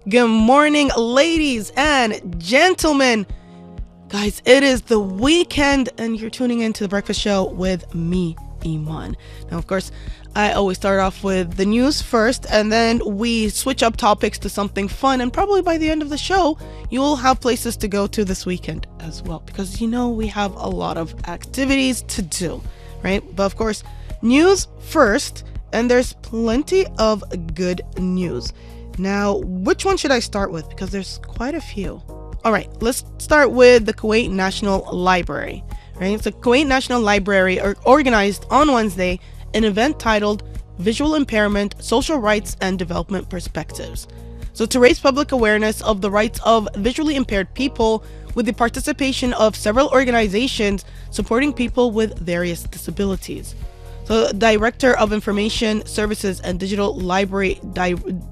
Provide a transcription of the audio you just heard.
Good morning, ladies and gentlemen. Guys, it is the weekend and you're tuning into The Breakfast Show with me, Iman. Now, of course, I always start off with the news first and then we switch up topics to something fun, and probably by the end of the show, you'll have places to go to this weekend as well, because we have a lot of activities to do, right? But of course, news first, and there's plenty of good news. Now, which one should I start with? Because there's quite a few. All right, let's start with the Kuwait National Library, right? So Kuwait National Library organized on Wednesday an event titled Visual Impairment, Social Rights and Development Perspectives. So to raise public awareness of the rights of visually impaired people with the participation of several organizations supporting people with various disabilities. So Director of Information Services and Digital Library